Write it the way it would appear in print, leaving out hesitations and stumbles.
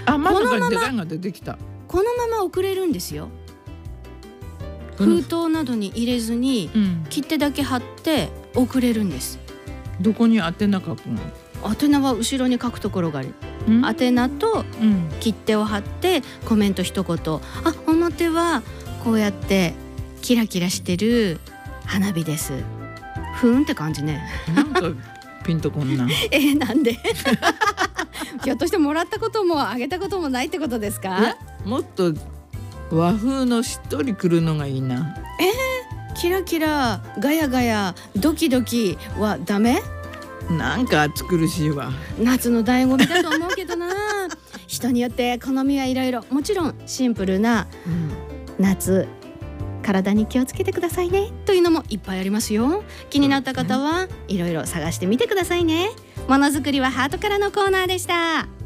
あ、真ん中にデザインが出てきた。 このまま送れるんですよ。封筒などに入れずに、切手だけ貼って送れるんです。 どこに宛名書くの？ 宛名は後ろに書くところがある。宛名と切手を貼ってコメント一言。あ、表はこうやってキラキラしてる花火です。ふーんって感じね。 なんかピンとこんな。 なんで？ひょっとしてもらったこともあげたこともないってことですか？ もっと和風のしっとりくるのがいいな。 キラキラガヤガヤドキドキはダメ？ なんか暑苦しいわ。 夏の醍醐味だと思うけどな。人によって好みはいろいろ。もちろんシンプルな、夏体に気をつけてくださいねというのもいっぱいありますよ。気になった方はいろいろ探してみてくださいね。ものづくりはハートからのコーナーでした。